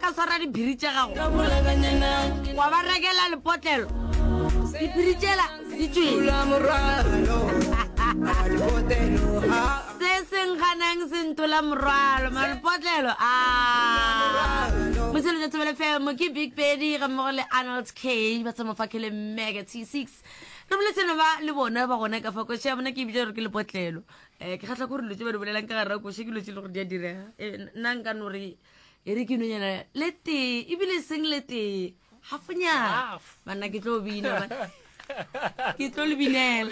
ka swara diphiri tša gago wa ba rekela lepotlelo diphiri tšela di tswile se senkganang se ntola morwalo malepotlelo motshelong ya Thobela FM ke Big Pedi ga mmogo le Arnold K ba tsamo fakele Mega T6 re boletsena ba le bona ba gona ka fa ko tšea bona ke bitša gore ke lepotlelo ke kgatla gore lo tse ba re bolelang ka gare ko ke lo tse le gore di a direga nna nka no re e re ke nonyana le tee ebile seng le tee halfnyana banna ke tlo bina ke tlo le binela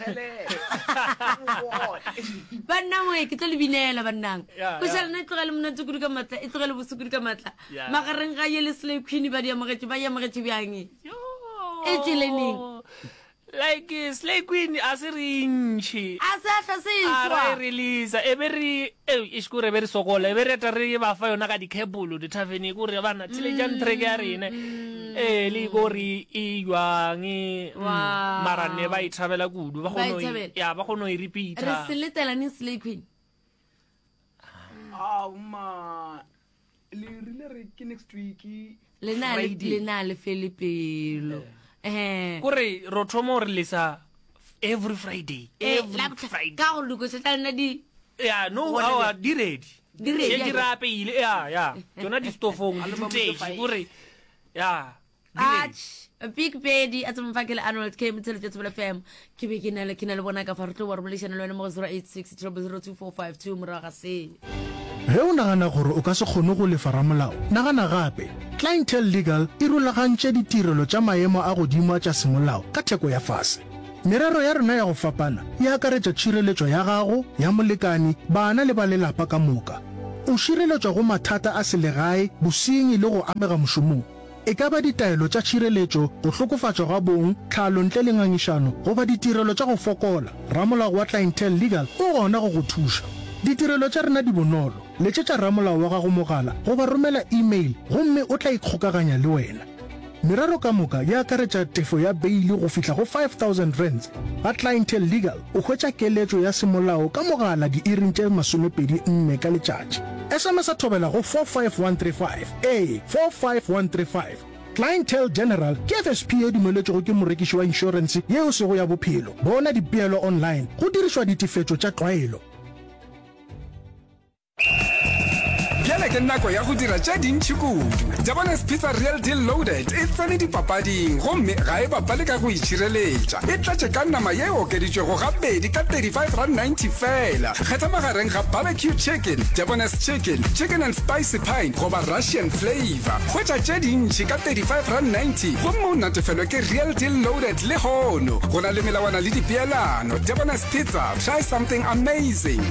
banna moe ke tlo le binela bannang ko shalana e tlogele monate kudu ka matla e tlogele bosukudu ka matla magareng ga ye le Slay Queen ba di amogetše bjang e tseleneng like Slay Queen a se rinchi a se atla se a release e be re iskure be re sokola e be re ta re ba fa yona ka dikebulu di taveni kure bana tile jan trek ya rene le gori e jwang mara ne ba ithabela kudu ba gono e repeat re se letela ni Slay Queen ma le rile re ke next week le na le Filipino kore ro thomo re lesa every Friday ka go luko se tla nna di no how di ready ke rape ile yona di stofong di tuteji kore Big Pedi at some fakele Arnold came to the Thobela FM ke be ke na le bona ka fa re tlo wa revolution le mo 086 00245 moraga se he o nagana gore o ka se kgone go lefa ramolao nagana gape Clientele Legal e rulagantše ditirelo tša maemo a godimo tša semolao ka theko ya fase merero ya rena ya go fapana e akaretša tšhireletšo ya gago ya molekani bana le ba lelapa ka moka o šireletšwa go mathata a selegae bosenyi le go amega mošomong e ka ba ditaelo tša tšhireletšo go hlokofatšwa ga bong tlhalo ntle le ngangišano goba ditirelo tša go fokola ramolao wa Clientele Legal o gona go go thuša ditirelo tša rena di bonolo letšetša ramolao wa gago mogala goba romela email gomme o tla ikgokaganya le wena merero ka moka ya akaretša tefo ya beili go fihla go 5,000 rands ga Clientele Legal o hwetša keletšo ya semolao ka mogala di-iring tše 24 ka letšatši SMS a thobela go 45135 45135 Clientele General ke FSP e dumeletšego ke morekiši wa insurance yeo sego ya bophelo bona dipeelo online go dirišwa ditefetšo tša tlwaelo Bjale ke nako ya go dira tša dintši kudu Japanese Pizza Real Deal Loaded e tsene dipapading gomme ga e bapale ka go itšhireletša e tlatše ka nama ye okeditšwego gabedi ka 35.90 fela kgetha magareng ga barbecue chicken Japanese chicken chicken and spicy pine goba Russian flavor hwetša tše dintši ka 35.90 gomme o natefelwa ke Real Deal Loaded le gono go na le melawana le dipeelano Japanese Pizza try something amazing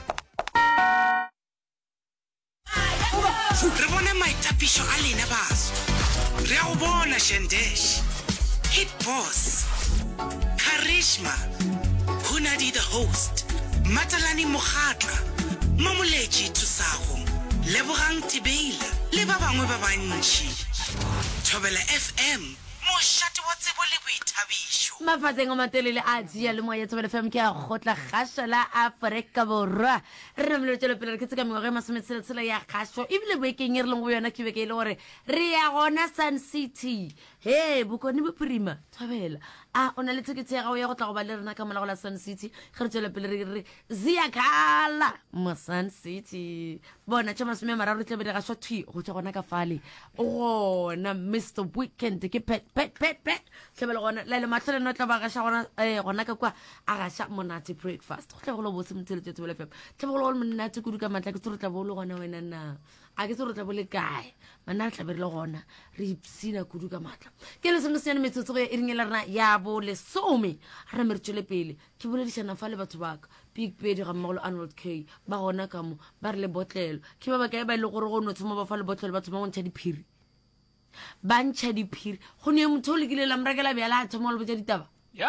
re bone maitapišo a lena baso re a go bona Shandesh Hit Boss Karishma Hunadi the host Matalani Mokgatla Mamoletši Thusago Lebogang Tibeila le ba bangwe ba bantši Thobela FM mošate wa tsebo le boithabišo mafateng o matelele a tšea le moya Thobela FM ke a gotla kgašo la Afrika Borwa re na mletšelo pele re ke tseka mengwaga e 16 ya kgašo ebile boekeng e re leng go yona ke beke e le gore re ya gona Sun City bokone bophirima Thobela o na le ticket ya gago ya go tla go ba le rena ka molago la Sun City ge re tšwela pele re ziyakhala mo Sun City bona tša 30 tle be re gašwa thwi go tša gona ka fale gona Mr Weekend ke pet tlebele gona la le matlhole no tla ba gaša gona ka kwa a gaša monate breakfast go tle go lo botse motseletšo Thobela FM tle go lo monate kudu ka matla ke tse re tla bo le gona wena na a ke tse re tla bo le kae mana re tla be re le gona re ipsina kudu ka matla ke le sengwe senyane metsotso go ya e ringela rena ya bo lesome re me re tšwele pele ke boledišana fa le batho baka Big Pedi ga mmogolo Arnold K ba gona ka mo ba re le botlelo ke ba bakae ba ile gore go no thoma ba fa le botlelo batho ba go ntšha diphiri ba ntšha diphiri go ne motho o lekile la mrekela bjala a thoma le botša ditaba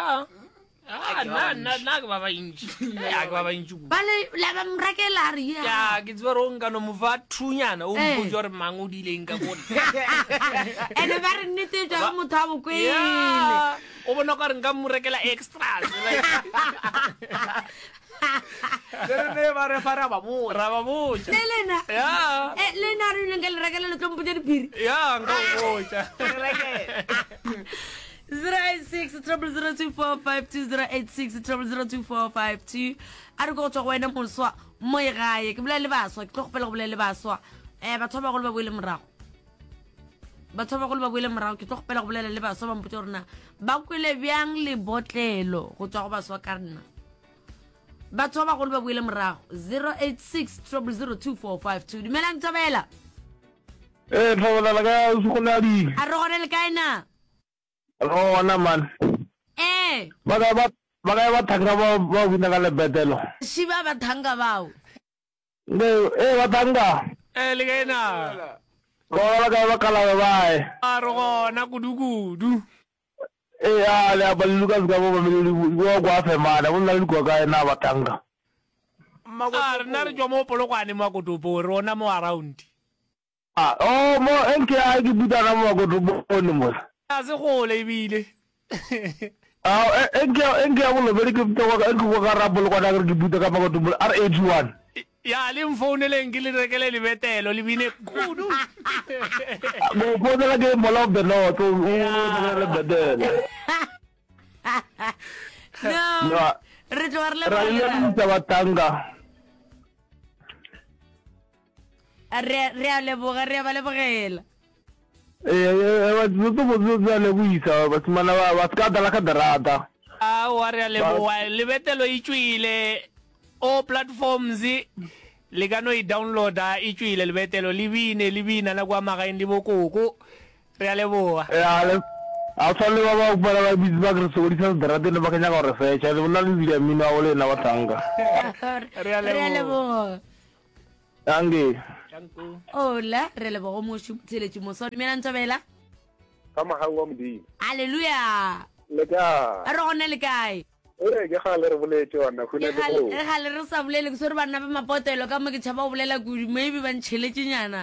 na ke ba bantši ba la ba mrekela re ke tseba re o nka no mofa thunyana o mpotse gore mang o di ileng ka bone ene ba re nnete tša motho a bokwele o bona ka re nka morekela extras ne ba re fara ba mo le lena re neng ke le rekele le tlompotse diphiri ya nka botsa 086 0002452 086 0002452 a re go tswa go wena moswa mo e gae ke bolela le baswa ke tlo go pela go bolela le baswa batho ba go le ba boile morago batho ba go le ba boile morago ke tlo go pela go bolela le baswa ba mpotse rona ba kwele bjang le botlelo go tswa go baswa ka nna batho ba go le ba boile morago 086 0002452 dumelang Tabela Tabela la ka sukoladi a re gone le kae na rona man ba thanga ba wina ka le betelo shiba ba thanga bao ba thanga le kaina ba ka ba kala ba a re gona kudukudu a le ba Lucas ga bo go kwa femana bona le go ka na ba thanga a re na re tswa mo polokwane mo kotopo rona mo around mo enke a ke butana mo kotopo no mo a se gole ebile enke a bolo bere ke butwa ka ke go ka rapolo kwa ke butwa ka makotopo R81 ya le mfouneleng ke le rekele le betelo le bine kudu mo podela ke mola of the north le betelo no re tlo re le batanga re a leboga re ba lebogela batho ba le buisa batho mana ba ska dala ka darata wa re a leboga le betelo e tswile o platforms le ka no e downloada e tswile le betelo le bina na kwa magaeng di bokoko re a leboga a tsale ba ba bitse ba re so di sa darata le ba kanya go refresh le bona le di amino a ole na batanga re a leboga ange Hola, re leboga mo shumtheletše mo so dumelang Tabela ka mahawa modimo haleluya le ka re gone le kae ke ga le re boletse ona go ne go re ga le re sa bolele ke so re bana ba mapotelo ka mo ke tshaba go bolela kudu maybe ba ntšheletse nyana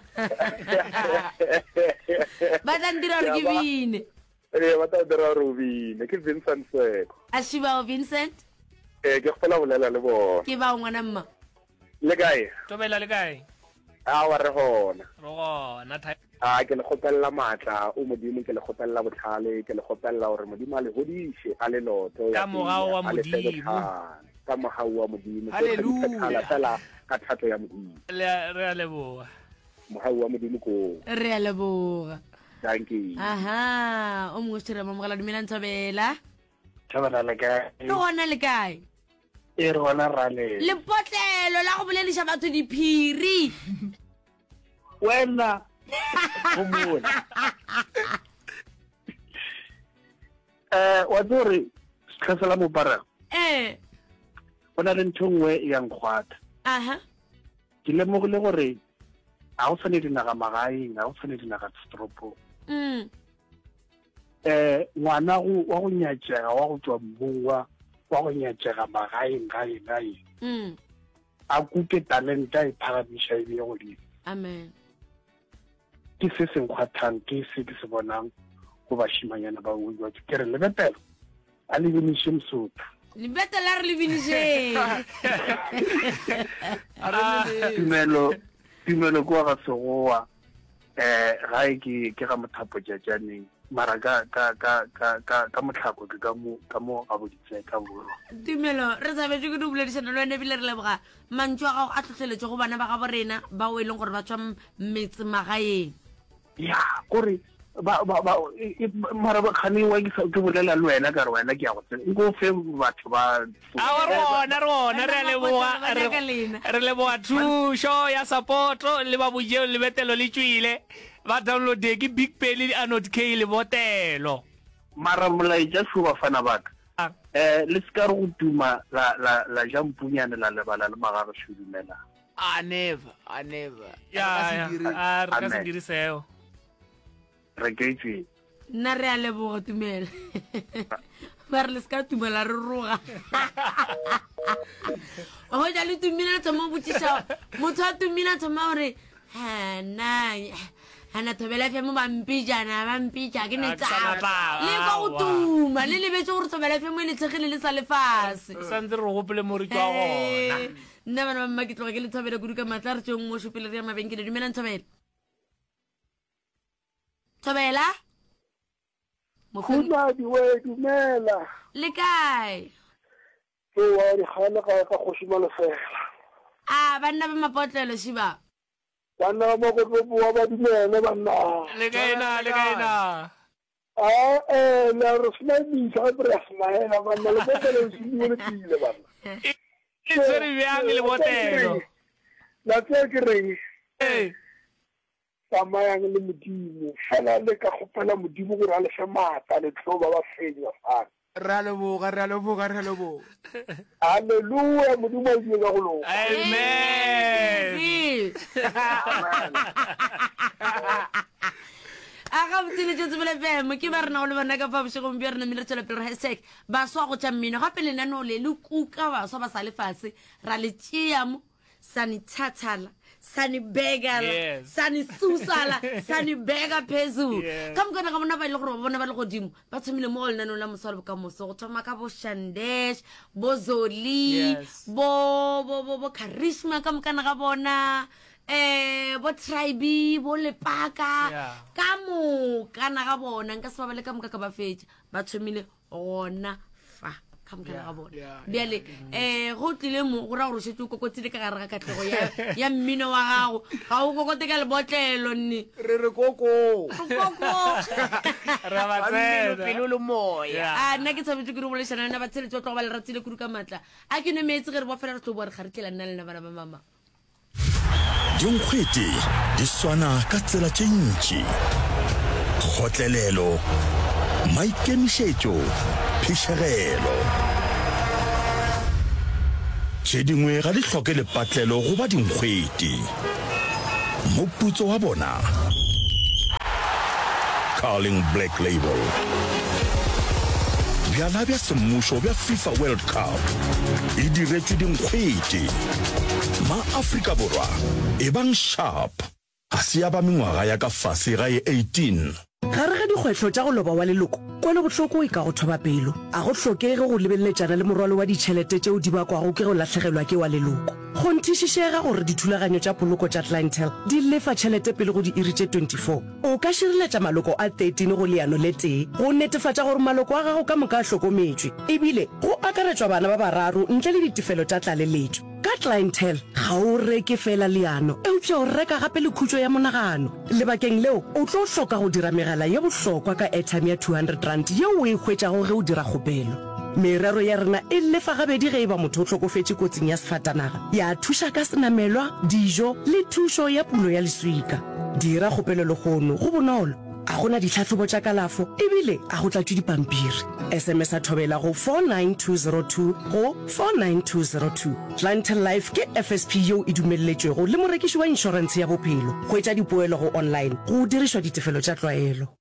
ba tla ndira re ke bine ba tla dira re bine ke Vincent Seko a shiba Vincent ke go fela bolela le bona ke ba ngwana mma le kae Tabela le kae wa re gona ke le gopella matla o modimo ke le gopella botlhale ke le gopella gore modimo a le hodiše a le loto ka mogao wa modimo ka mogao wa modimo Hallelujah fela ka thato ya modimo re a leboga mogao wa modimo ko re a leboga thank you aha o mongwe tshira mamogela dumelang Tabela le ka re gona le kae re gona rale le potlelo la go bolediša batho diphiri wena wa tsore sekgasela mopara o na le ntho nngwe e yang kgwata aha ke lemogile gore ga o tshwane dinaga magaeng ga o tshwane dinaga setoropo ngwana wa go nyatšega wa go tswa mmung wa go nyatšega magaeng gae a kuke talenta e phagamiša e beye godimo amen ke se senkgwathang ke se ke se bonang go bašimanyana ba uiwa ke re lebetelo a le biniše mosotho lebetela re le binišeng tumelo ke wa ga segowa gae ke ga mothapo tšatšaneng mara ka motlhako ke ka mo a boditse ka borwa tumelo re tshabetse ke di boledišana le wena ebile re leboga mantšu a gago a tlhotlheletse go bana ba ga borena ba o e leng gore ba tswa metse magaeng ya kore mara bakgane wa ke bolela le wena ka re wena ke ya go tsena nko fe batho ba rona re leboga thušo ya supporto le ba bojeo le betelo le tswile ba downloade ke big pele anot k le botelo mara molaetša šoba fana baka le se ka re go tuma la jampunyane la lebala le magaga šodumela never ya re ka se diriseo re ke itseng nna re a leboga tumela ba re le se ka tumela re roga go ja le tumela thoma botsiša motho a tumela thoma gore ana Thobela FM bampitša ke netsapa le kwa go tuma le lebetse gore Thobela FM e letshegile le sa lefase santse re gopole mo re tswa gona nna bana ba mma ke tloga ke le Thobela kudu ka matla re tšeng mo šopele re ya mabenkele dumelang Thobela Thobela Khuna diwe dumela. Le kae? Ke wa di khana ka khoshimalo fela. Banna ba mapotlelo shiba. Banna ba go bua ba dumela banna. Le kaina la rosmani sa brasmaela banna le botelo se le banna. Tsere byang le botelo. La ke reng. Samayang le modimo fela le ka gopela modimo gore a le semata le tloba ba fenya fa ra leboga haleluya modimo a ile ka go lo amen aga botile tse bele bemo ke ba rena go le bona ka fa bosego mo rena mile tsela pele hasek ba swa go tša mmino gape le nano le kuka ba swa ba sa le fase ra le tšeamo sani thathala sani begala sani susala sani bega phezulu ka mokana ga bona ba ile gore ba bona ba le godimo ba thomile mo le nano la moswalo ka moso go thoma ka bo Shandesh bo Zoli bo Karishma ka mokana ga bona bo Tribe bo Lepaka ka mo kana ga bona nka se ba le ka moka ka ba fetša ba thomile gona fa ka mokana ga bona bjale go tlile mo go ra gore shetse o kokotile ka gare ga katlego ya mmino wa gago ga o kokote ka lebotlelo nne re koko ra ba tsena pelo le moya nna ke tshabetse ke re boleshana na ba tsheletse o tlo ba le ratile kudu ka matla a ke ne metse ge re bo fela re tlo bo re ga re tlela nna le na bana ba mama Dinkgwete di swana ka tsela tše ntši kgotlelelo maikemišetšo phišegelo tše dingwe ga di hloke lepatlelo go ba dinkgwete moputso wa bona Carling Black Label bjala bja semmušo bja FIFA World Cup e diretšwe dinkgwete ma-Afrika Borwa e bang sharp a se ya ba mengwaga ya ka fase ga e 18 gare ga dikgwetlho tša go loba wa leloko kwele bohloko e ka go thoba pelo a go hlokege go lebelletšana le morwalo wa ditšhelete tšeo di bakwago ke go latlhegelwa ke wa leloko go nthišišega gore dithulaganyo tša poloko tša clientele di lefa tšhelete pele go di iri tše 24 o ka šireletša maloko a 13 go leano le tee go netefatša gore maloko a gago ka moka a hlokometšwe ebile go akaretšwa bana ba bararo ntle le ditefelo tša tlaleletšo ka clientele ga o reke fela leano eupša o reka gape le khutšo ya monagano lebakeng leo o tlo hloka go dira megala ye bohlokwa ka airtime ya 200 rand yeo o e hwetšago ge o dira kgopelo merero ya rena e lefa gabedi ge e ba motho o hlokofetše kotsing ya sefatanaga ya thuša ka senamelwa dijo le thušo ya pulo ya leswika dira kgopelo legono go bonolo a gona ditlhatlhobo tša kalafo ebile a go tlatšwe dipampiri SMS a thobela go 49202 go 49202 Clientele Life ke FSP yeo e dumelletšwego le morekiši wa inšorense ya bophelo go etša dipoelo go online go dirišwa ditefelo tša tlwaelo